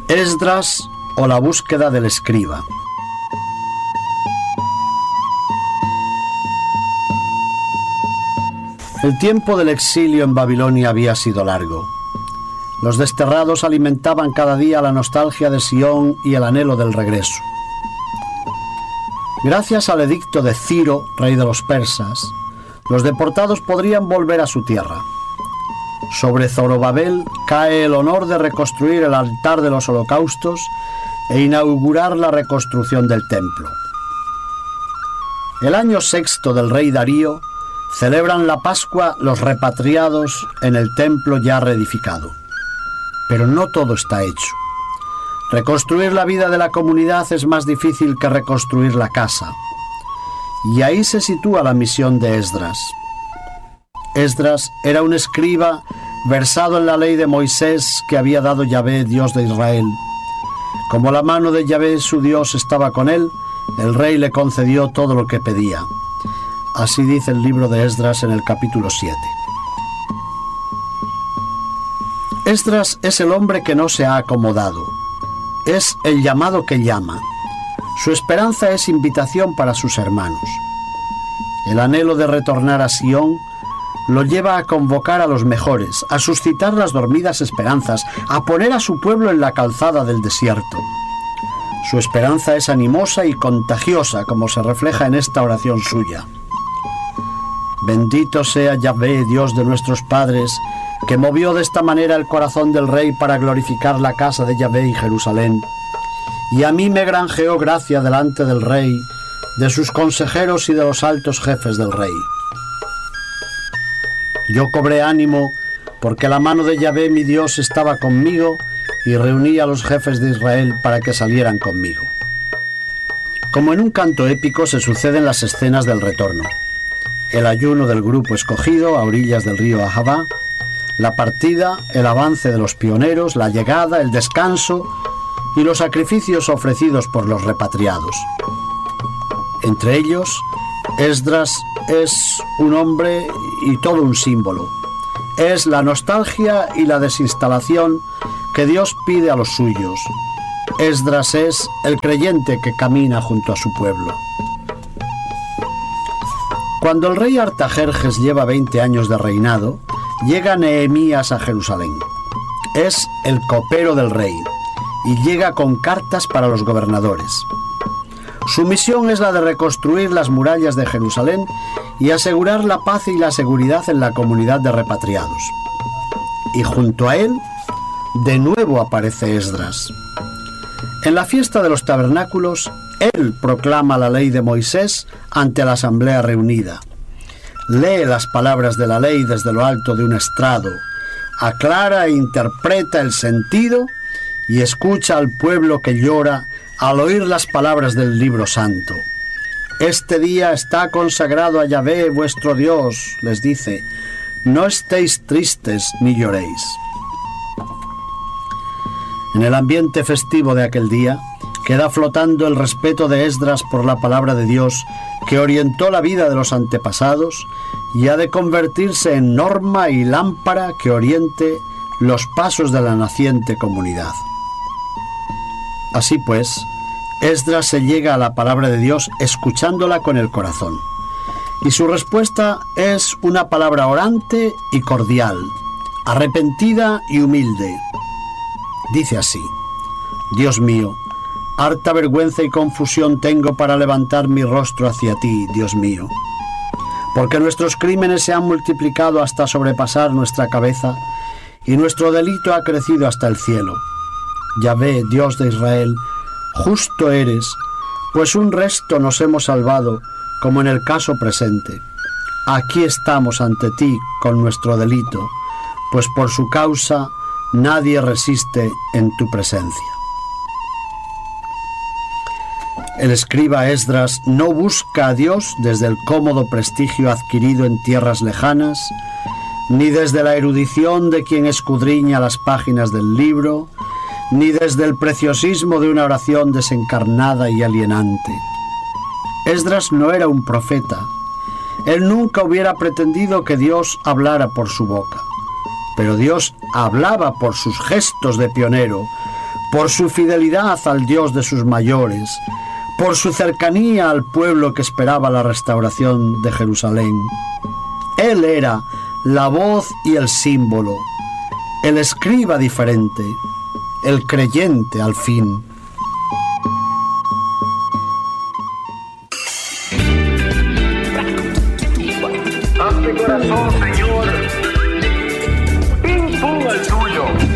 Esdras o la búsqueda del escriba. El tiempo del exilio en Babilonia había sido largo. Los desterrados alimentaban cada día la nostalgia de Sión y el anhelo del regreso. Gracias al edicto de Ciro, rey de los persas, los deportados podrían volver a su tierra. Sobre Zorobabel cae el honor de reconstruir el altar de los holocaustos e inaugurar la reconstrucción del templo. El año sexto del rey Darío celebran la Pascua los repatriados en el templo ya reedificado. Pero no todo está hecho. Reconstruir la vida de la comunidad es más difícil que reconstruir la casa. Y ahí se sitúa la misión de Esdras. Esdras era un escriba versado en la ley de Moisés que había dado Yahvé, Dios de Israel. Como la mano de Yahvé, su Dios, estaba con él, el rey le concedió todo lo que pedía. Así dice el libro de Esdras en el capítulo 7. Esdras es el hombre que no se ha acomodado. Es el llamado que llama. Su esperanza es invitación para sus hermanos. El anhelo de retornar a Sión lo lleva a convocar a los mejores, a suscitar las dormidas esperanzas, a poner a su pueblo en la calzada del desierto. Su esperanza es animosa y contagiosa, como se refleja en esta oración suya. Bendito sea Yahvé, Dios de nuestros padres, que movió de esta manera el corazón del rey para glorificar la casa de Yahvé y Jerusalén. Y a mí me granjeó gracia delante del rey, de sus consejeros y de los altos jefes del rey. Yo cobré ánimo porque la mano de Yahvé mi Dios estaba conmigo y reuní a los jefes de Israel para que salieran conmigo. Como en un canto épico se suceden las escenas del retorno. El ayuno del grupo escogido a orillas del río Ahabá, la partida, el avance de los pioneros, la llegada, el descanso y los sacrificios ofrecidos por los repatriados. Entre ellos, Esdras es un hombre y todo un símbolo. Es la nostalgia y la desinstalación que Dios pide a los suyos. Esdras es el creyente que camina junto a su pueblo. Cuando el rey Artajerjes lleva 20 años de reinado, llega Nehemías a Jerusalén. Es el copero del rey y llega con cartas para los gobernadores. Su misión es la de reconstruir las murallas de Jerusalén y asegurar la paz y la seguridad en la comunidad de repatriados. Y junto a él, de nuevo aparece Esdras. En la fiesta de los tabernáculos, él proclama la ley de Moisés ante la asamblea reunida. Lee las palabras de la ley desde lo alto de un estrado, aclara e interpreta el sentido y escucha al pueblo que llora al oír las palabras del libro santo. Este día está consagrado a Yahvé vuestro Dios, les dice, no estéis tristes ni lloréis. En el ambiente festivo de aquel día queda flotando el respeto de Esdras por la palabra de Dios que orientó la vida de los antepasados y ha de convertirse en norma y lámpara que oriente los pasos de la naciente comunidad. Así pues, Esdras se llega a la palabra de Dios escuchándola con el corazón. Y su respuesta es una palabra orante y cordial, arrepentida y humilde. Dice así: Dios mío, harta vergüenza y confusión tengo para levantar mi rostro hacia ti, Dios mío. Porque nuestros crímenes se han multiplicado hasta sobrepasar nuestra cabeza y nuestro delito ha crecido hasta el cielo. Yahvé, Dios de Israel, justo eres, pues un resto nos hemos salvado, como en el caso presente. Aquí estamos ante ti con nuestro delito, pues por su causa nadie resiste en tu presencia. El escriba Esdras no busca a Dios desde el cómodo prestigio adquirido en tierras lejanas, ni desde la erudición de quien escudriña las páginas del libro, ni desde el preciosismo de una oración desencarnada y alienante. Esdras no era un profeta. Él nunca hubiera pretendido que Dios hablara por su boca. Pero Dios hablaba por sus gestos de pionero, por su fidelidad al Dios de sus mayores, por su cercanía al pueblo que esperaba la restauración de Jerusalén. Él era la voz y el símbolo, el escriba diferente, el creyente al fin. Haz mi corazón, Señor, pim pum al tuyo.